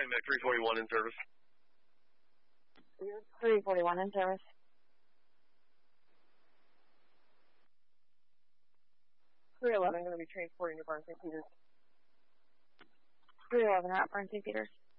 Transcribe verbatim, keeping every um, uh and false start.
Flying Mac three forty-one in service. three forty-one in service. three eleven going to be transporting to Barnes Saint Peters. three eleven at Barnes Saint Peters.